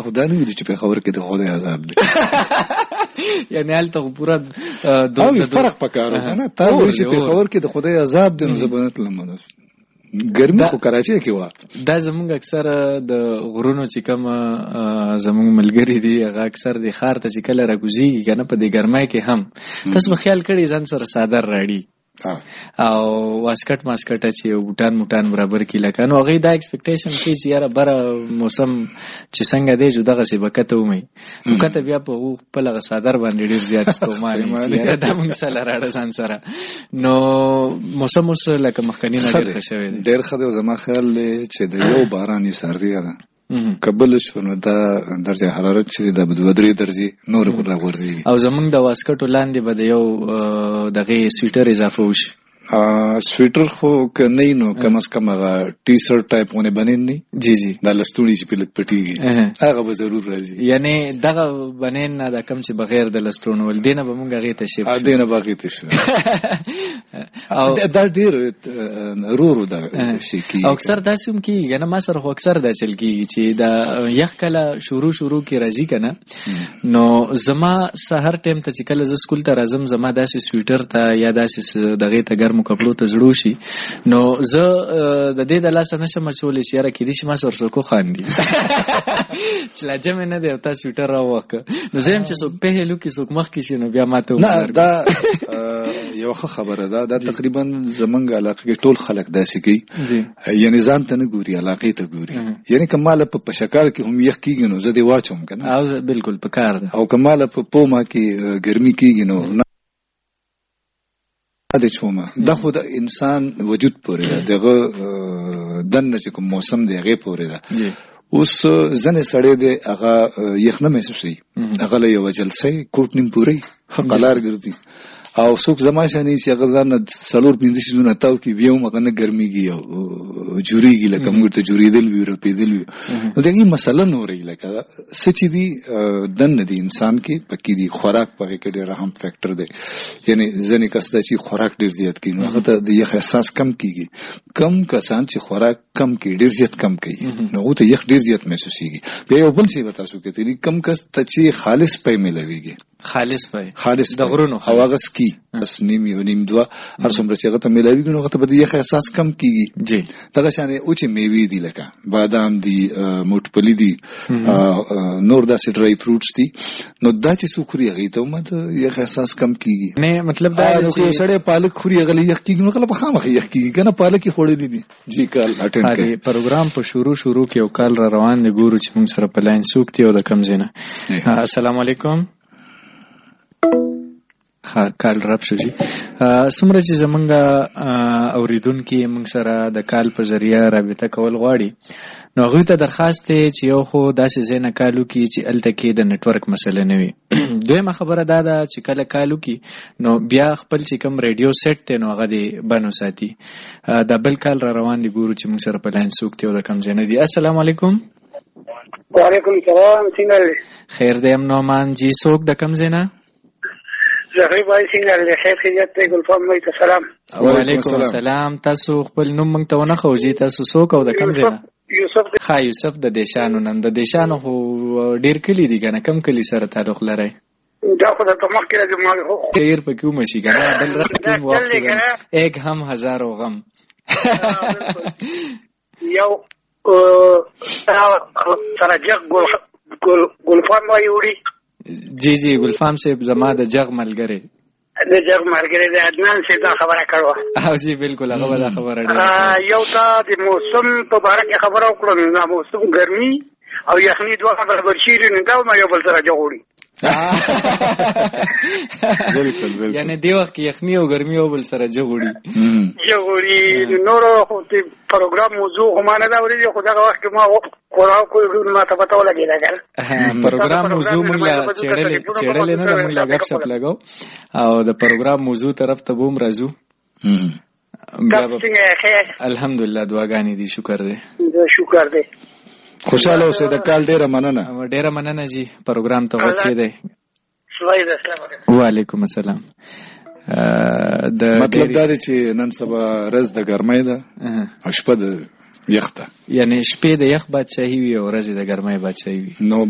خدا نه ویل چې په خبر کې د خدای عذاب دی یعنی هلته پورا فرق پکارو کنه تا ویل چې په خبر کې د خدای عذاب دی نو زبنت لمنه ګرمي خو کراچي کې وا دا زمونږ اکثر د غرونو چې کوم زمونږ ملګری دي هغه اکثر د خار ته چې کله راګوزي کنه په دې ګرمای کې هم تاسو خیال کړئ ځان سره صادر راړي او واسکټ ماسکټ چې بوټان برابر کی لکه نو هغه دا ایکسپیکټیشن کوي چې یاره بره موسم چې څنګه دی جو دغه سی بکته ومي نو کته بیا په خپل صادر باندې ډیر زیات ستومانه چې دا موږ سره راړه ځان سره نو موسم اوس لکه مخکنی نه ډیر ښه دی ډیر ښه دی زما خیال چې د یو باراني سردی ده قبل شو نو دا درجه حرارت چې د 2-3 درجه نور پر راغورځي او زمونږ د واسکټو لاندې به د یو دغه سویټر اضافه وشي سویټر خو کنه نو کم از کم هغه ټي شرټ ټایپ ونه بنین نه جی دا لستوړي چې په لټ پټيږي هغه به ضرور راځي یعنی دغه بنین نه د کم چې بغیر د لستوڼو ول دینه به مونږ غي ته شي دینه باغی ته شي او دا ډیر رورو دا شي کی او اکثر داسوم کی کنه ما سره خو اکثر دا چل کی چې دا یخ کله شروع کی راځي کنه نو زما سحر ټیم ته چې کله ز سکول ته راځم زما داسې سویټر ته یا داسې دغه ته ګرمو کپړو ته زړو شي نو زه د دې د لاس نشم چولې چې یاره کې دې شي ما سره سکو خاندي چې لا جمع نه دی او تاسو سویټر راوخه نو زم چې څوک په هلو کې څوک مخ کې شي نو بیا ماته نه دا یو خبره ده دا تقریبا زمونږ علاقه کې ټول خلک داسې کوي یعنی ځان ته نه ګوري علاقه ته ګوري یعنی کمال په شکل کې هم یخ کیږي نو زه دې واچوم کنه او بالکل په کار ده او کمال په پوما کې ګرمي کیږي نو د چومه دا خو د انسان وجود پورې ده دغه دنه چې کوم موسم دی هغه پورې ده اوس ځنه سړی دی هغه یخنه محسوسي هغه له یو جلسه کوټ نیم پورې حقلار ګرځي او څوک زماشاني چې هغه ځان 4-5 شونه تاو کې بیا موږ نه ګرميږي او جوړيږي لکه موږ ته جوړېدل وي رپېدل وي نو دغه مسله نورې لکه سچ دي دنه دي انسان کې پکې دي خوراک پکې کې ډېر اهم فیکٹر دی یعنی ځنې کس چې خوراک ډېر زیات کوي نو هغه ته د یخ احساس کم کیږي کم کسان چې خوراک کم کوي ډېر زیات کم کوي نو ته یخ ډېر زیات محسوسيږي بیا یو بل څه وتا شو کې کم کس ته چې خالص پې ملويږي خالص د غرونو هواغس کی بس نیم دوا هر څومره چې هغه ته ملاوي نو هغه ته به یې احساس کم کیږي جی دغه شانې او چې میوي دي لکه بادام دي موټپلی دي نور داسې ډرای فروټس دي نو دا چې سوکري هغه ته مت یې احساس کم کیږي نه مطلب دا چې سړی پالک خوري هغه یې کیږي نو کله بخامه یې کیږي کنه پالک خوري دي جی کال اټینډ کړي پروګرام په شروع کې یو کال را روان دی ګورو چې موږ سره په لاین سوکتي او د کم زینه السلام علیکم کال رب شو جی سمره چې زمونږ اوریدونکو موږ سره د کال په ذریعہ رابطه کول غواړي نو هغه ته درخواست دی چې یو خو داسې زینه کالو کې چې الته کې د نتورک مسله نه وي دویمه خبره دا ده چې کله کالو کې نو بیا خپل چې کوم ریډیو سیټ ته نو هغه دی بنو ساتي دا بل کال را روان دی ګورو چې موږ سره په لاین سوکته او د کم زینه دی السلام علیکم وعلیکم السلام څنګه خیر دی نومان جی سوک د کم زینه زهري بای څنګه له خیر خیریت ته ګلفام مې ته سلام وعلیکم السلام تاسو خپل نوم مونږ ته ونه خوځي تاسو څوک او د کم ځای یوسف د دیشانو نن د دیشانو خو ډیر کلی دي کنه کم کلی سره تعلق لري دا خو د تمکه د مال هو خیر په کوم شي کنه بل رقم وخت ایک هم هزارو غم یو سره جګ ګلفام وایوړي جی ګلفام صاحب زما د جغ ملګری د عدنان سے دا خبره کړو او جی بالکل هغه دا خبره ده یو تا د موسم په اړه کې خبره وکړو نو موسم ګرمي او یخني دوه برابر شي نو دا ما یو بل سره جوړي بالکل یعنی دی وخت یخني او ګرمي او بل سره جوړي نور خو د پروګرام موضوع هم نه دا ورې خو دا وخت ما قرآن کوئی ما ته پته ولګی دا پروګرام موضوع موږ چېړل نه موږ غږ شپ لګاو او د پروګرام موضوع طرف ته بوم راځو الحمدلله دعاګانې دي شکر دی خوشاله اوسې د کال ډیره مننه جی پروګرام ته وکړې دی وعلیکم السلام مطلب دا دی چې نن سبا ورځ د ګرمۍ ده او شپه د یخ ده یعنی شپې د یخ بادشاهي وي او ورځ د ګرمۍ بادشاهي وي نو